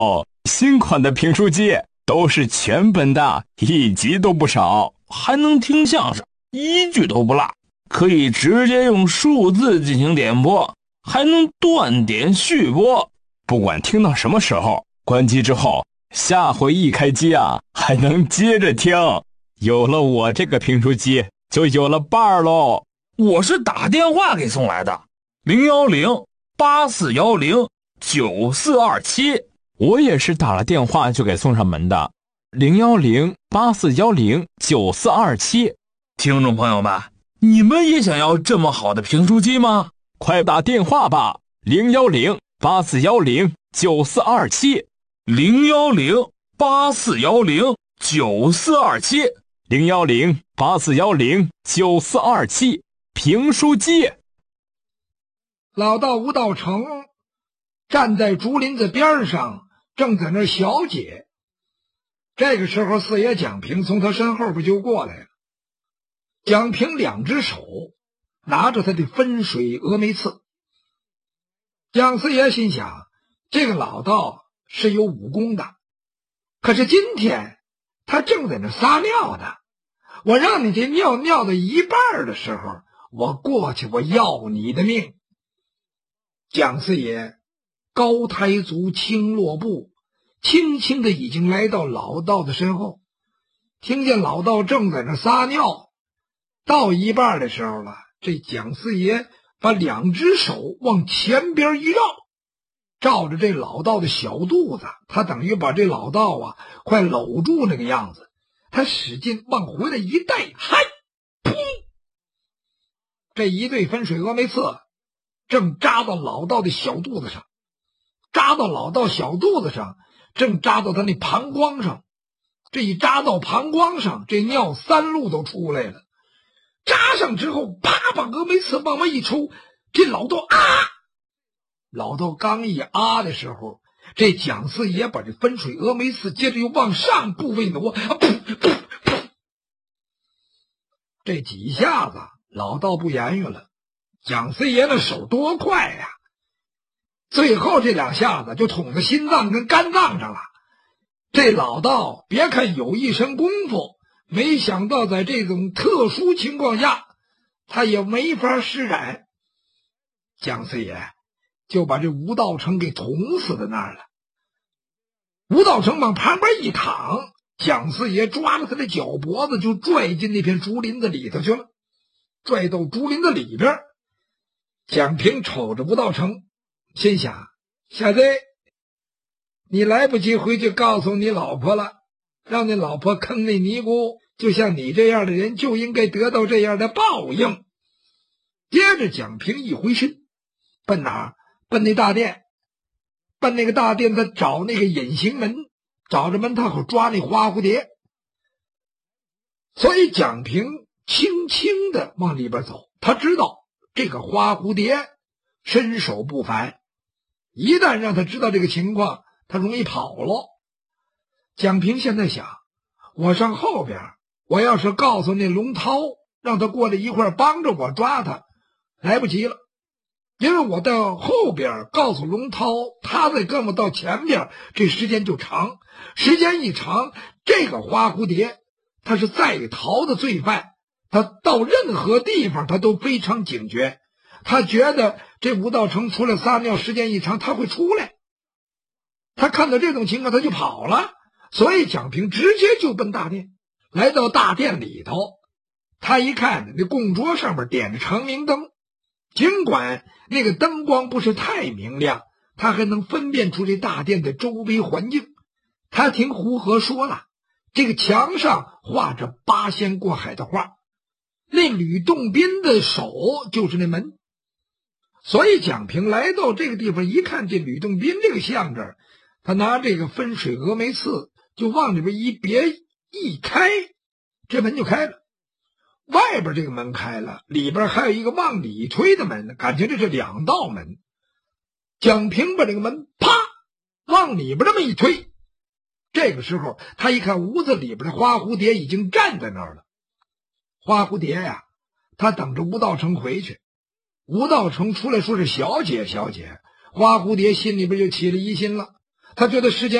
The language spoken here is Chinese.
新款的评书机都是全本的，1集都不少，还能听相声，1句都不落，可以直接用数字进行点播，还能断点续播，不管听到什么时候，关机之后下回一开机还能接着听。有了我这个评书机，就有了伴儿喽。 我是打电话给送来的，010-8410-9427。 我也是打了电话就给送上门的，010-8410-9427。 听众朋友们，你们也想要这么好的评书机吗？ 快打电话吧，010-8410-9427。 010-8410-9427。 010-8410-9427。评书机。 老道吴道成站在竹林子边上，正在那小解。这个时候，四爷蒋平从他身后边就过来了。蒋平2只手拿着他的分水峨眉刺。蒋四爷心想，这个老道是有武功的，可是今天他正在那撒尿呢，我让你这尿尿到一半的时候，我过去，我要你的命。蒋四爷高抬足，轻落步，轻轻的已经来到老道的身后，听见老道正在那撒尿，到一半的时候了，这蒋四爷把2只手往前边一绕，照着这老道的小肚子，他等于把这老道快搂住那个样子，他使劲往回来一带，嗨，噗！这一对分水峨眉刺正扎到老道的小肚子上，扎到老道小肚子上，正扎到他那膀胱上。这一扎到膀胱上，这尿3路都出来了。扎上之后，啪，把峨眉刺往外一抽，这老道老道刚一的时候，这蒋四爷把这分水峨眉刺接着又往上部位挪，噗噗噗！这几下子老道不言语了。蒋四爷的手多快呀！最后这2下子就捅在心脏跟肝脏上了。这老道别看有一身功夫，没想到在这种特殊情况下，他也没法施展。蒋四爷就把这吴道成给捅死在那儿了。吴道成往旁边一躺，蒋四爷抓着他的脚脖子就拽进那片竹林子里头去了。拽到竹林子里边，蒋平瞅着吴道成，心想：小子，你来不及回去告诉你老婆了，让你老婆坑那尼姑，就像你这样的人就应该得到这样的报应。接着蒋平一回身，奔哪儿？奔那大殿。奔那个大殿，他找那个隐形门，找着门他好抓那花蝴蝶。所以蒋平轻轻地往里边走，他知道这个花蝴蝶身手不凡，一旦让他知道这个情况，他容易跑了。蒋平现在想，我上后边，我要是告诉那龙涛，让他过来一块帮着我抓他，来不及了。因为我到后边告诉龙涛，他再跟我到前边，这时间就长，时间一长，这个花蝴蝶他是在逃的罪犯，他到任何地方他都非常警觉，他觉得这吴道成出来撒尿时间一长他会出来，他看到这种情况他就跑了。所以蒋平直接就奔大殿。来到大殿里头，他一看那供桌上面点着长明灯，尽管那个灯光不是太明亮，他还能分辨出这大殿的周围环境。他听胡和说了，这个墙上画着八仙过海的画，那吕洞宾的手就是那门。所以蒋平来到这个地方一看，这吕洞宾这个像这儿，他拿这个分水峨眉刺就往里边一别一开，这门就开了。外边这个门开了，里边还有一个往里推的门，感情这是2道门。蒋平把这个门啪往里边这么一推，这个时候他一看屋子里边的花蝴蝶已经站在那儿了。花蝴蝶呀，他等着吴道成回去。吴道成出来说是小姐小姐，花蝴蝶心里边就起了疑心了。 他觉得时间